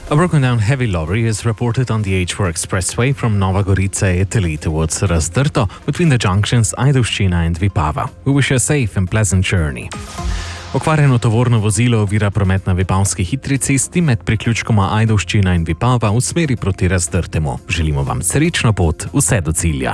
A broken-down heavy lorry is reported on the H4 expressway from Nova Gorica, Italy towards Razdrto between the junctions Ajdovščina and Vipava. We wish you a safe and pleasant journey. Okvarjeno tovorno vozilo ovira promet na vipavski hitri cesti med priključkoma Ajdovščina in Vipava v smeri proti Razdrtemu. Želimo vam srečno pot vse do cilja.